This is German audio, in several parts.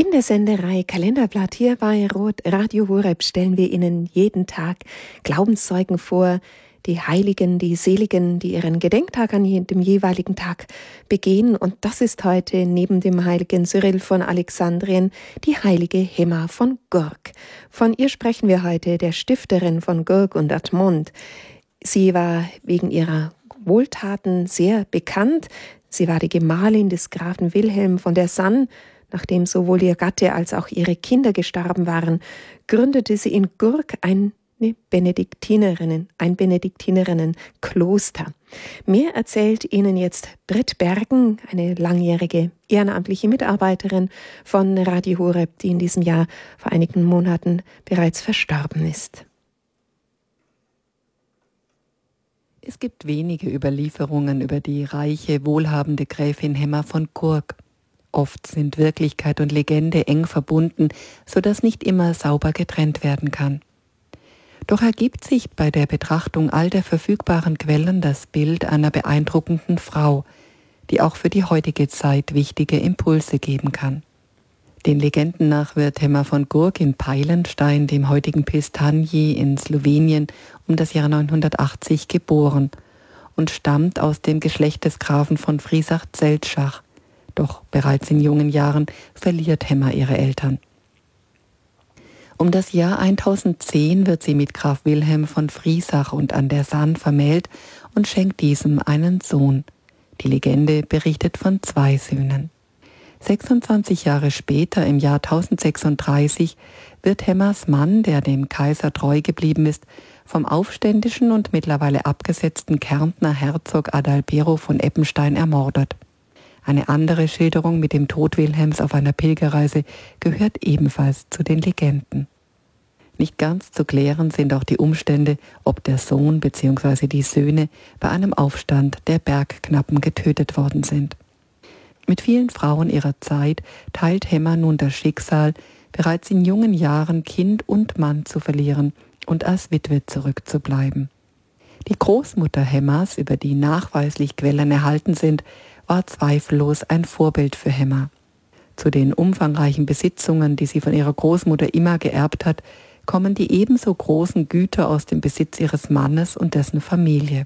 In der Senderei Kalenderblatt hier bei Radio Horeb stellen wir Ihnen jeden Tag Glaubenszeugen vor, die Heiligen, die Seligen, die ihren Gedenktag an dem jeweiligen Tag begehen. Und das ist heute neben dem heiligen Cyrill von Alexandrien die heilige Hemma von Gurk. Von ihr sprechen wir heute, der Stifterin von Gurk und Admont. Sie war wegen ihrer Wohltaten sehr bekannt. Sie war die Gemahlin des Grafen Wilhelm von der Sann. Nachdem sowohl ihr Gatte als auch ihre Kinder gestorben waren, gründete sie in Gurk ein Benediktinerinnenkloster. Mehr erzählt Ihnen jetzt Britt Bergen, eine langjährige ehrenamtliche Mitarbeiterin von Radio Horeb, die in diesem Jahr vor einigen Monaten bereits verstorben ist. Es gibt wenige Überlieferungen über die reiche, wohlhabende Gräfin Hemma von Gurk. Oft sind Wirklichkeit und Legende eng verbunden, sodass nicht immer sauber getrennt werden kann. Doch ergibt sich bei der Betrachtung all der verfügbaren Quellen das Bild einer beeindruckenden Frau, die auch für die heutige Zeit wichtige Impulse geben kann. Den Legenden nach wird Hemma von Gurk in Peilenstein, dem heutigen Pistanji in Slowenien, um das Jahr 980 geboren und stammt aus dem Geschlecht des Grafen von Friesach-Zeltschach. Doch bereits in jungen Jahren verliert Hemma ihre Eltern. Um das Jahr 1010 wird sie mit Graf Wilhelm von Friesach und an der Sann vermählt und schenkt diesem einen Sohn. Die Legende berichtet von 2 Söhnen. 26 Jahre später, im Jahr 1036, wird Hemmas Mann, der dem Kaiser treu geblieben ist, vom aufständischen und mittlerweile abgesetzten Kärntner Herzog Adalbero von Eppenstein ermordet. Eine andere Schilderung mit dem Tod Wilhelms auf einer Pilgerreise gehört ebenfalls zu den Legenden. Nicht ganz zu klären sind auch die Umstände, ob der Sohn bzw. die Söhne bei einem Aufstand der Bergknappen getötet worden sind. Mit vielen Frauen ihrer Zeit teilt Hemma nun das Schicksal, bereits in jungen Jahren Kind und Mann zu verlieren und als Witwe zurückzubleiben. Die Großmutter Hemmas, über die nachweislich Quellen erhalten sind, war zweifellos ein Vorbild für Hemma. Zu den umfangreichen Besitzungen, die sie von ihrer Großmutter immer geerbt hat, kommen die ebenso großen Güter aus dem Besitz ihres Mannes und dessen Familie.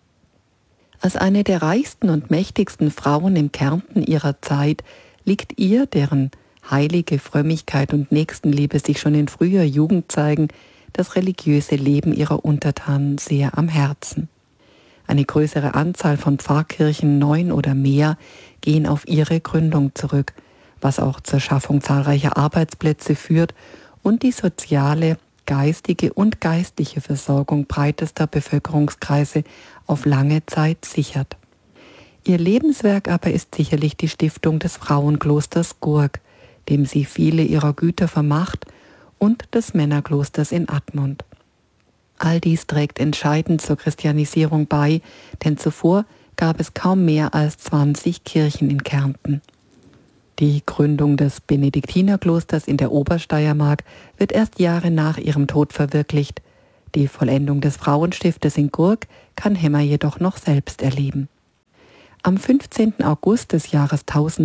Als eine der reichsten und mächtigsten Frauen im Kärnten ihrer Zeit liegt ihr, deren heilige Frömmigkeit und Nächstenliebe sich schon in früher Jugend zeigen, das religiöse Leben ihrer Untertanen sehr am Herzen. Eine größere Anzahl von Pfarrkirchen, 9 oder mehr, gehen auf ihre Gründung zurück, was auch zur Schaffung zahlreicher Arbeitsplätze führt und die soziale, geistige und geistliche Versorgung breitester Bevölkerungskreise auf lange Zeit sichert. Ihr Lebenswerk aber ist sicherlich die Stiftung des Frauenklosters Gurk, dem sie viele ihrer Güter vermacht, und des Männerklosters in Admont. All dies trägt entscheidend zur Christianisierung bei, denn zuvor gab es kaum mehr als 20 Kirchen in Kärnten. Die Gründung des Benediktinerklosters in der Obersteiermark wird erst Jahre nach ihrem Tod verwirklicht. Die Vollendung des Frauenstiftes in Gurk kann Hemma jedoch noch selbst erleben. Am 15. August des Jahres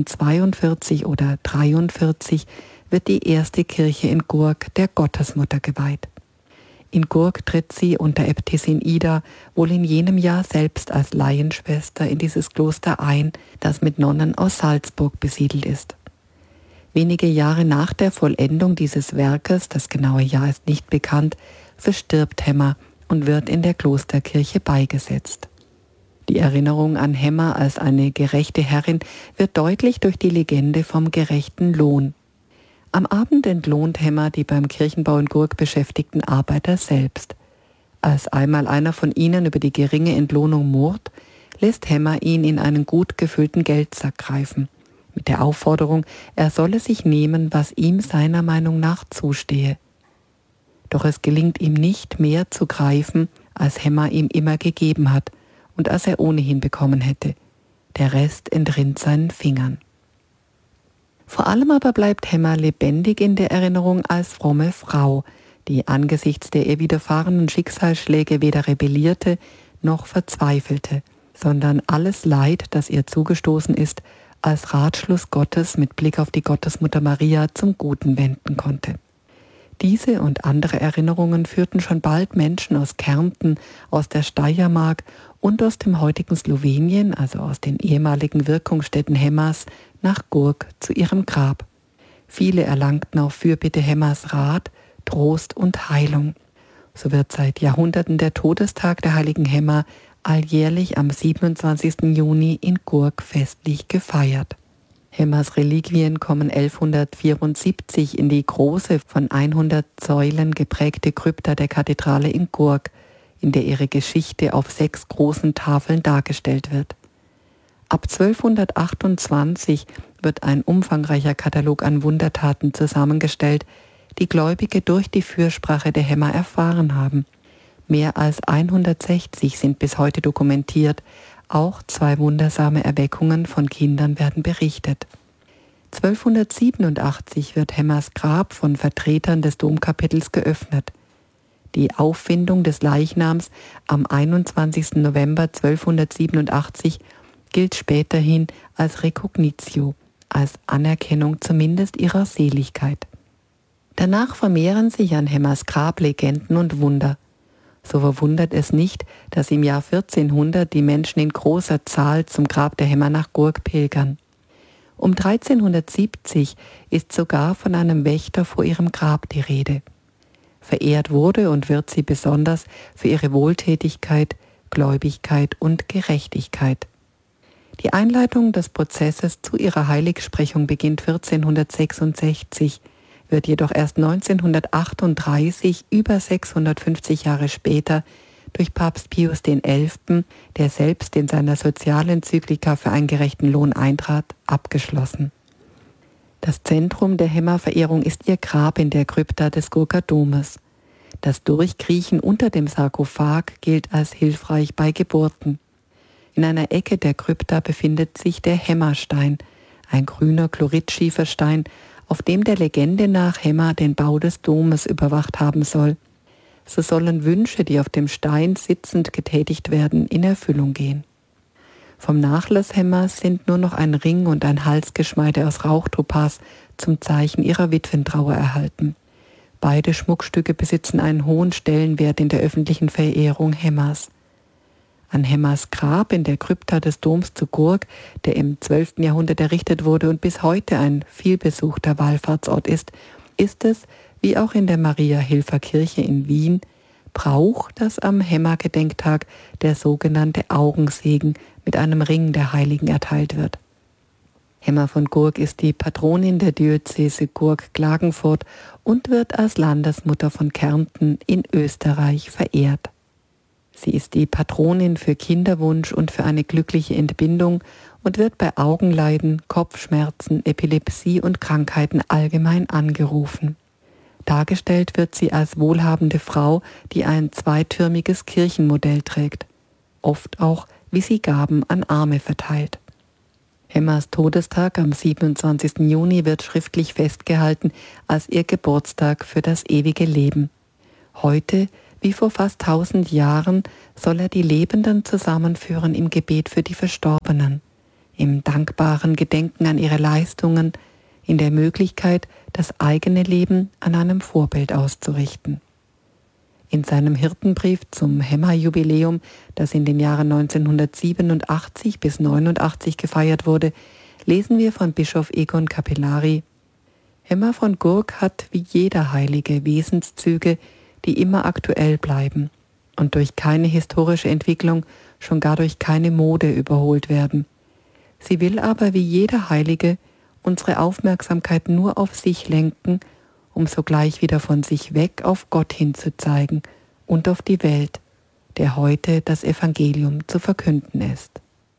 1042 oder 43 wird die erste Kirche in Gurk der Gottesmutter geweiht. In Gurk tritt sie unter Äbtissin Ida wohl in jenem Jahr selbst als Laienschwester in dieses Kloster ein, das mit Nonnen aus Salzburg besiedelt ist. Wenige Jahre nach der Vollendung dieses Werkes, das genaue Jahr ist nicht bekannt, verstirbt Hemma und wird in der Klosterkirche beigesetzt. Die Erinnerung an Hemma als eine gerechte Herrin wird deutlich durch die Legende vom gerechten Lohn. Am Abend entlohnt Hemma die beim Kirchenbau in Gurk beschäftigten Arbeiter selbst. Als einmal einer von ihnen über die geringe Entlohnung murrt, lässt Hemma ihn in einen gut gefüllten Geldsack greifen, mit der Aufforderung, er solle sich nehmen, was ihm seiner Meinung nach zustehe. Doch es gelingt ihm nicht mehr zu greifen, als Hemma ihm immer gegeben hat und als er ohnehin bekommen hätte. Der Rest entrinnt seinen Fingern. Vor allem aber bleibt Hemma lebendig in der Erinnerung als fromme Frau, die angesichts der ihr widerfahrenen Schicksalsschläge weder rebellierte noch verzweifelte, sondern alles Leid, das ihr zugestoßen ist, als Ratschluss Gottes mit Blick auf die Gottesmutter Maria zum Guten wenden konnte. Diese und andere Erinnerungen führten schon bald Menschen aus Kärnten, aus der Steiermark und aus dem heutigen Slowenien, also aus den ehemaligen Wirkungsstätten Hemmas, nach Gurk zu ihrem Grab. Viele erlangten auf Fürbitte Hemmas Rat, Trost und Heilung. So wird seit Jahrhunderten der Todestag der heiligen Hemma alljährlich am 27. Juni in Gurk festlich gefeiert. Hemmas Reliquien kommen 1174 in die große, von 100 Säulen geprägte Krypta der Kathedrale in Gurk, in der ihre Geschichte auf 6 großen Tafeln dargestellt wird. Ab 1228 wird ein umfangreicher Katalog an Wundertaten zusammengestellt, die Gläubige durch die Fürsprache der Hemma erfahren haben. Mehr als 160 sind bis heute dokumentiert, auch 2 wundersame Erweckungen von Kindern werden berichtet. 1287 wird Hemmas Grab von Vertretern des Domkapitels geöffnet. Die Auffindung des Leichnams am 21. November 1287 gilt späterhin als Recognitio, als Anerkennung zumindest ihrer Seligkeit. Danach vermehren sich an Hemmas Grab Legenden und Wunder. So verwundert es nicht, dass im Jahr 1400 die Menschen in großer Zahl zum Grab der Hemma nach Gurk pilgern. Um 1370 ist sogar von einem Wächter vor ihrem Grab die Rede. Verehrt wurde und wird sie besonders für ihre Wohltätigkeit, Gläubigkeit und Gerechtigkeit. Die Einleitung des Prozesses zu ihrer Heiligsprechung beginnt 1466, wird jedoch erst 1938, über 650 Jahre später, durch Papst Pius XI., der selbst in seiner Sozialenzyklika für einen gerechten Lohn eintrat, abgeschlossen. Das Zentrum der Hemma-Verehrung ist ihr Grab in der Krypta des Gurker Domes. Das Durchkriechen unter dem Sarkophag gilt als hilfreich bei Geburten. In einer Ecke der Krypta befindet sich der Hemmastein, ein grüner Chloritschieferstein, auf dem der Legende nach Hemma den Bau des Domes überwacht haben soll. So sollen Wünsche, die auf dem Stein sitzend getätigt werden, in Erfüllung gehen. Vom Nachlass Hemmas sind nur noch ein Ring und ein Halsgeschmeide aus Rauchtopaz zum Zeichen ihrer Witwentrauer erhalten. Beide Schmuckstücke besitzen einen hohen Stellenwert in der öffentlichen Verehrung Hemmas. An Hemmas Grab in der Krypta des Doms zu Gurk, der im 12. Jahrhundert errichtet wurde und bis heute ein vielbesuchter Wallfahrtsort ist es, wie auch in der Maria-Hilfer-Kirche in Wien, Brauch, dass am Hemma-Gedenktag der sogenannte Augensegen mit einem Ring der Heiligen erteilt wird. Hemma von Gurk ist die Patronin der Diözese Gurk-Klagenfurt und wird als Landesmutter von Kärnten in Österreich verehrt. Sie ist die Patronin für Kinderwunsch und für eine glückliche Entbindung und wird bei Augenleiden, Kopfschmerzen, Epilepsie und Krankheiten allgemein angerufen. Dargestellt wird sie als wohlhabende Frau, die ein zweitürmiges Kirchenmodell trägt, oft auch, wie sie Gaben an Arme verteilt. Hemmas Todestag am 27. Juni wird schriftlich festgehalten als ihr Geburtstag für das ewige Leben. Heute, wie vor fast 1000 Jahren, soll er die Lebenden zusammenführen im Gebet für die Verstorbenen, im dankbaren Gedenken an ihre Leistungen, in der Möglichkeit, das eigene Leben an einem Vorbild auszurichten. In seinem Hirtenbrief zum Hemma-Jubiläum, das in den Jahren 1987 bis 89 gefeiert wurde, lesen wir von Bischof Egon Capellari: Hemma von Gurk hat wie jeder Heilige Wesenszüge, die immer aktuell bleiben und durch keine historische Entwicklung, schon gar durch keine Mode überholt werden. Sie will aber wie jeder Heilige unsere Aufmerksamkeit nur auf sich lenken, um sogleich wieder von sich weg auf Gott hinzuzeigen und auf die Welt, der heute das Evangelium zu verkünden ist.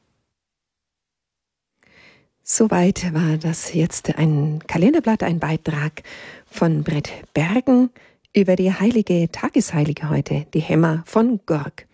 Soweit war das jetzt ein Kalenderblatt, ein Beitrag von Brett Bergen über die heilige Tagesheilige heute, die Hemma von Gurk.